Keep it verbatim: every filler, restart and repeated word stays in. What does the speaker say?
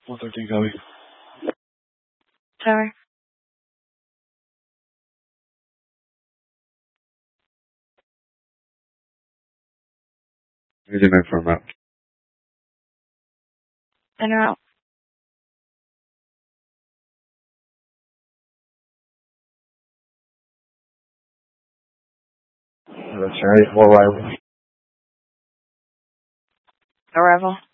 one thirteen, copy. Tower. Here's your name for map. In or out? That's right. More rival. Arrival.